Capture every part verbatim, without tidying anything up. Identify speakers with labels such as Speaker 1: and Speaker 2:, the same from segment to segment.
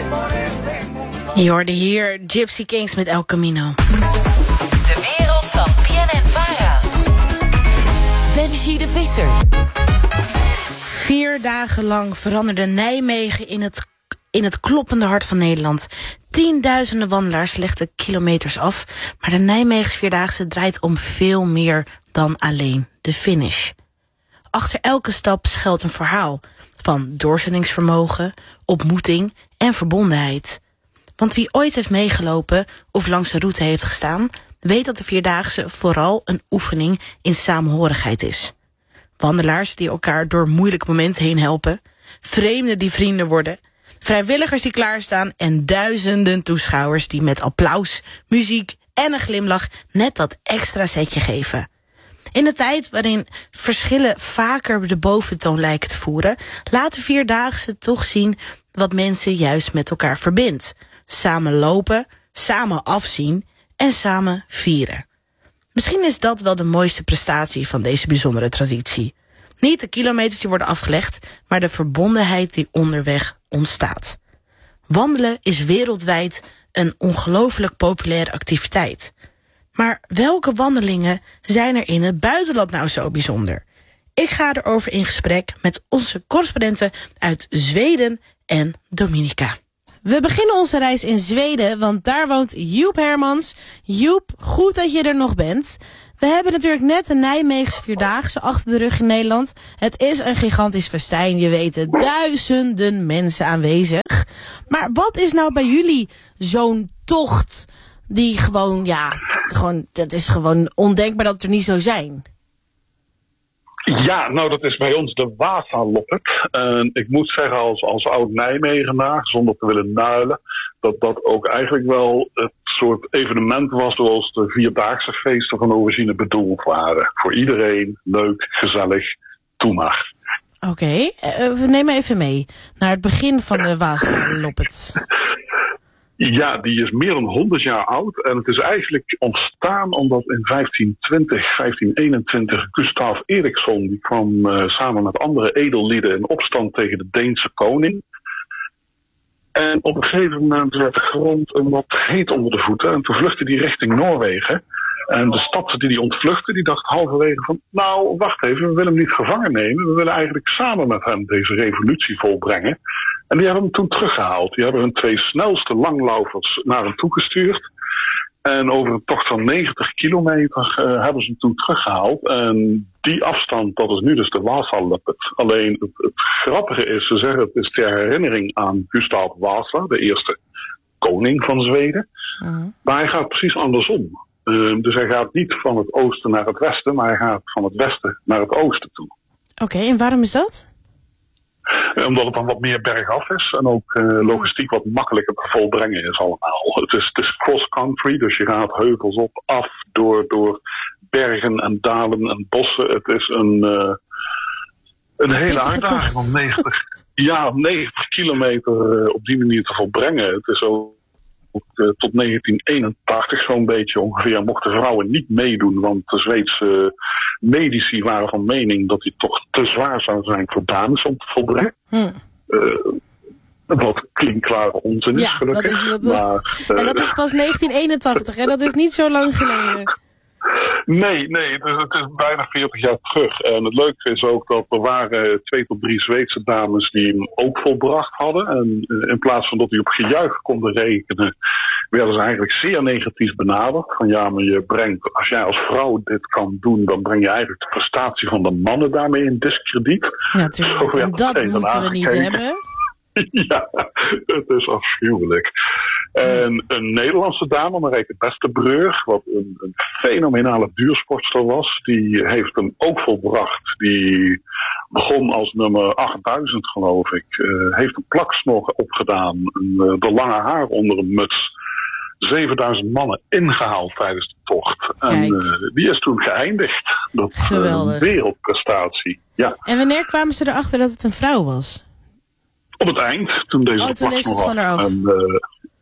Speaker 1: Je hoorde hier Gypsy Kings met El Camino.
Speaker 2: De wereld van B N N Vara. Benji de Visser.
Speaker 1: Vier dagen lang veranderde Nijmegen in het, in het kloppende hart van Nederland. Tienduizenden wandelaars legden kilometers af. Maar de Nijmeegse Vierdaagse draait om veel meer dan alleen de finish. Achter elke stap schuilt een verhaal van doorzettingsvermogen, ontmoeting en verbondenheid. Want wie ooit heeft meegelopen of langs de route heeft gestaan, weet dat de Vierdaagse vooral een oefening in samenhorigheid is. Wandelaars die elkaar door moeilijke momenten heen helpen, vreemden die vrienden worden, vrijwilligers die klaarstaan en duizenden toeschouwers die met applaus, muziek en een glimlach net dat extra setje geven. In een tijd waarin verschillen vaker de boventoon lijken te voeren, laat de Vierdaagse toch zien wat mensen juist met elkaar verbindt. Samen lopen, samen afzien en samen vieren. Misschien is dat wel de mooiste prestatie van deze bijzondere traditie. Niet de kilometers die worden afgelegd, maar de verbondenheid die onderweg ontstaat. Wandelen is wereldwijd een ongelooflijk populaire activiteit. Maar welke wandelingen zijn er in het buitenland nou zo bijzonder? Ik ga erover in gesprek met onze correspondenten uit Zweden en Dominica. We beginnen onze reis in Zweden, want daar woont Joep Hermans. Joep, goed dat je er nog bent. We hebben natuurlijk net de Nijmeegse Vierdaagse achter de rug in Nederland. Het is een gigantisch festijn, je weet het. Duizenden mensen aanwezig. Maar wat is nou bij jullie zo'n tocht die gewoon, ja, gewoon, dat is gewoon ondenkbaar dat het er niet zou zijn?
Speaker 3: Ja, nou dat is bij ons de Vasa-loppet. En ik moet zeggen als, als oud-Nijmegenaar, zonder te willen nuilen, dat dat ook eigenlijk wel het soort evenement was zoals de Vierdaagse feesten van origine bedoeld waren. Voor iedereen leuk, gezellig, toe maar.
Speaker 1: Oké, okay, uh, we nemen even mee naar het begin van de Vasa-loppet.
Speaker 3: Ja, die is meer dan honderd jaar oud en het is eigenlijk ontstaan omdat in vijftien twintig, vijftien eenentwintig Gustav Eriksson, die kwam uh, samen met andere edellieden in opstand tegen de Deense koning. En op een gegeven moment werd de grond een wat heet onder de voeten en toen vluchtte hij richting Noorwegen. En de stad die hij ontvluchtte, die dacht halverwege van, nou wacht even, we willen hem niet gevangen nemen, we willen eigenlijk samen met hem deze revolutie volbrengen. En die hebben hem toen teruggehaald. Die hebben hun twee snelste langlaufers naar hem toegestuurd. En over een tocht van negentig kilometer uh, hebben ze hem toen teruggehaald. En die afstand, dat is nu dus de Vasa-loppet. Alleen het, het grappige is, ze zeggen het is ter herinnering aan Gustav Vasa, de eerste koning van Zweden. Uh-huh. Maar hij gaat precies andersom. Uh, dus hij gaat niet van het oosten naar het westen, maar hij gaat van het westen naar het oosten toe.
Speaker 1: Oké, okay, en waarom is dat?
Speaker 3: Omdat het dan wat meer bergaf is en ook uh, logistiek wat makkelijker te volbrengen is allemaal. Het is, het is cross-country, dus je gaat heuvels op, af, door, door bergen en dalen en bossen. Het is een, uh, een hele uitdaging om negentig, ja, negentig kilometer uh, op die manier te volbrengen. Het is ook uh, tot negentien eenentachtig zo'n beetje ongeveer mochten vrouwen niet meedoen, want de Zweedse medici waren van mening dat die toch te zwaar zou zijn voor dames om te volbrengen. Hm. Uh, wat klinkklare onzin is,
Speaker 1: ja,
Speaker 3: gelukkig.
Speaker 1: Dat is, dat,
Speaker 3: maar, uh,
Speaker 1: en dat is pas negentien eenentachtig, hè? Dat is niet zo lang geleden.
Speaker 3: Nee, nee, het is, het is bijna veertig jaar terug. En het leuke is ook dat er waren twee tot drie Zweedse dames die hem ook volbracht hadden. En in plaats van dat die op gejuich konden rekenen, werden ze eigenlijk zeer negatief benaderd. Van ja, maar je brengt, als jij als vrouw dit kan doen, dan breng je eigenlijk de prestatie van de mannen daarmee in diskrediet.
Speaker 1: Natuurlijk, en dat moeten we niet hebben.
Speaker 3: Ja, het is afschuwelijk. En een Nederlandse dame, Marijke Bestebreur, wat een, een fenomenale duursportster was, die heeft hem ook volbracht. Die begon als nummer achtduizend, geloof ik. Uh, heeft een plaksnor opgedaan, een, de lange haar onder een muts. zevenduizend mannen ingehaald tijdens de tocht. Kijk. En uh, die is toen geëindigd. Dat is een wereldprestatie. Ja.
Speaker 1: En wanneer kwamen ze erachter dat het een vrouw was?
Speaker 3: Op het eind, toen deze
Speaker 1: oh, toen
Speaker 3: plaksnor
Speaker 1: was. En, uh,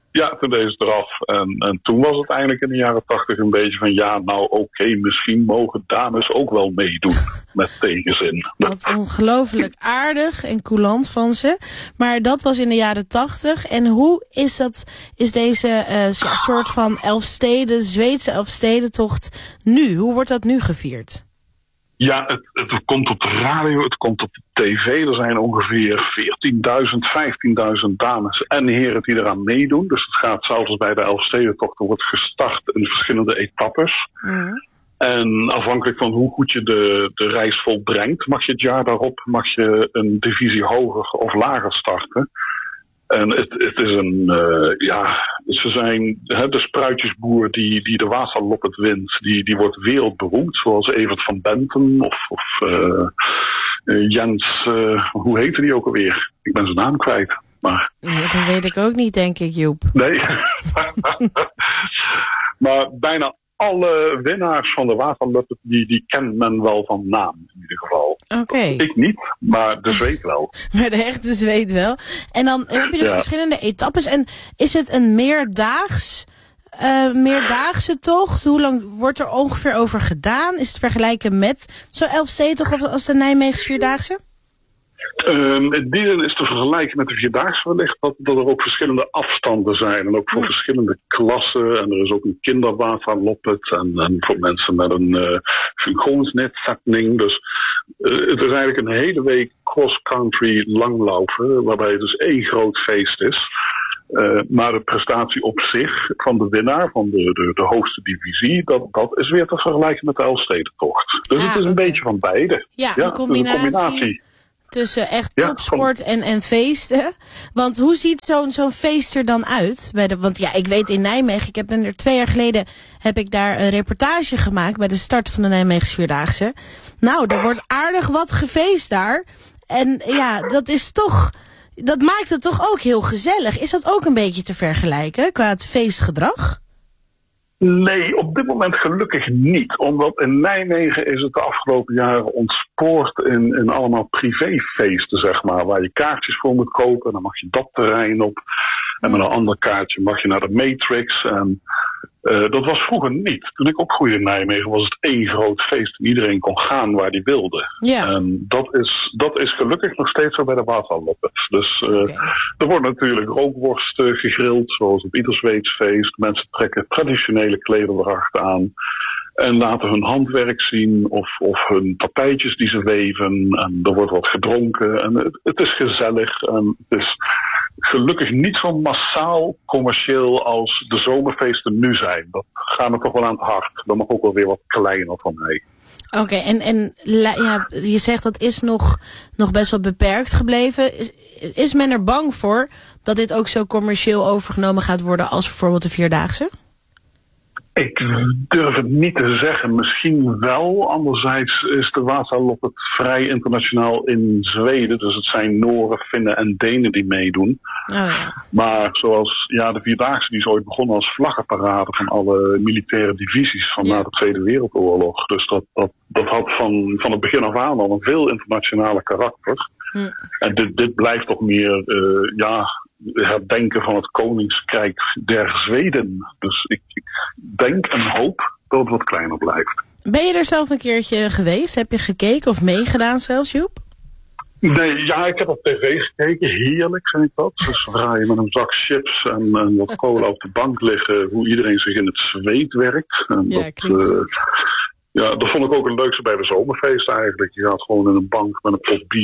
Speaker 3: Ja, toen deed ze eraf. En, en toen was het eigenlijk in de jaren tachtig een beetje van... ja, nou oké, okay, misschien mogen dames ook wel meedoen met tegenzin.
Speaker 1: Wat ongelooflijk aardig en coulant van ze. Maar dat was in de jaren tachtig. En hoe is dat, is deze uh, soort van Elfsteden, Zweedse Elfstedentocht nu? Hoe wordt dat nu gevierd?
Speaker 3: Ja, het, het komt op de radio, het komt op de tv. Er zijn ongeveer veertienduizend, vijftienduizend dames en heren die eraan meedoen. Dus het gaat zelfs bij de Elfstedentocht, er wordt gestart in verschillende etappes. Mm. En afhankelijk van hoe goed je de, de reis volbrengt, mag je het jaar daarop mag je een divisie hoger of lager starten. En het, het is een, uh, ja, ze zijn, hè, de spruitjesboer die, die de Vasaloppet wint, die, die wordt wereldberoemd, zoals Evert van Bentum of, of uh, uh, Jens, uh, hoe heette die ook alweer? Ik ben zijn naam kwijt. Maar...
Speaker 1: Ja, dat weet ik ook niet, denk ik, Joep.
Speaker 3: Nee. Maar bijna alle winnaars van de Vasaloppet, die, die kent men wel van naam, in ieder geval.
Speaker 1: Oké. Okay.
Speaker 3: Ik niet, maar de Zweed wel.
Speaker 1: Maar de echte Zweed wel. En dan heb je dus ja. verschillende etappes. En is het een meerdaags, uh, meerdaagse tocht? Hoe lang wordt er ongeveer over gedaan? Is het vergelijken met zo'n Elfstedentocht als de Nijmeegse Vierdaagse?
Speaker 3: Um, in die zin is te vergelijken met de Vierdaagse wellicht dat, dat er ook verschillende afstanden zijn. En ook voor ja. verschillende klassen. En er is ook een kinderwaterloppet. En, en voor mensen met een uh, synchronsnetzetting. Dus uh, het is eigenlijk een hele week cross-country langlopen. Waarbij het dus één groot feest is. Uh, maar de prestatie op zich van de winnaar van de, de, de hoogste divisie, dat, dat is weer te vergelijken met de Elfstedentocht. Dus ah, het is een okay. beetje van beide.
Speaker 1: Ja, ja een combinatie. Een combinatie. Tussen echt topsport ja, en, en feesten. Want hoe ziet zo'n zo'n feest er dan uit? Bij de, want ja, ik weet in Nijmegen, ik heb er twee jaar geleden heb ik daar een reportage gemaakt bij de start van de Nijmeegse Vierdaagse. Nou, er wordt aardig wat gefeest daar. En ja, dat is toch, dat maakt het toch ook heel gezellig. Is dat ook een beetje te vergelijken qua het feestgedrag?
Speaker 3: Nee, op dit moment gelukkig niet. Omdat in Nijmegen is het de afgelopen jaren ontspoord in, in allemaal privéfeesten, zeg maar. Waar je kaartjes voor moet kopen, dan mag je dat terrein op. En met een ander kaartje mag je naar de Matrix. En uh, dat was vroeger niet. Toen ik opgroeide in Nijmegen was het één groot feest. En iedereen kon gaan waar hij wilde.
Speaker 1: Ja.
Speaker 3: En dat is, dat is gelukkig nog steeds zo bij de Vasaloppet. Dus uh, okay. er wordt natuurlijk rookworst uh, gegrild, zoals op ieder Zweeds feest. Mensen trekken traditionele klederdracht aan. En laten hun handwerk zien of, of hun tapijtjes die ze weven. En er wordt wat gedronken. En het, het is gezellig. En het is gelukkig niet zo massaal commercieel als de zomerfeesten nu zijn. Dat gaat me toch wel aan het hart. Dat mag ook wel weer wat kleiner van mij.
Speaker 1: Oké, okay, en, en ja, je zegt dat is nog, nog best wel beperkt gebleven. Is, is men er bang voor dat dit ook zo commercieel overgenomen gaat worden als bijvoorbeeld de Vierdaagse?
Speaker 3: Ik durf het niet te zeggen. Misschien wel. Anderzijds is de Vasaloppet vrij internationaal in Zweden. Dus het zijn Noren, Finnen en Denen die meedoen. Oh ja. Maar zoals ja, de Vierdaagse die is ooit begonnen als vlaggenparade van alle militaire divisies van ja. na de Tweede Wereldoorlog. Dus dat, dat, dat had van, van het begin af aan al een veel internationale karakter. Hm. En dit, dit blijft toch meer uh, ja, herdenken van het Koningsrijk der Zweden. Dus ik, ik denk en hoop dat het wat kleiner blijft.
Speaker 1: Ben je er zelf een keertje geweest? Heb je gekeken of meegedaan zelfs, Joep?
Speaker 3: Nee, ja, ik heb op tv gekeken. Heerlijk vind ik dat. Dus zodra je met een zak chips en, en wat cola op de bank liggen, hoe iedereen zich in het zweet werkt. En
Speaker 1: ja,
Speaker 3: dat,
Speaker 1: klinkt
Speaker 3: uh,
Speaker 1: goed.
Speaker 3: Ja, dat vond ik ook het leukste bij de zomerfeest eigenlijk. Je gaat gewoon in een bank met een pot bier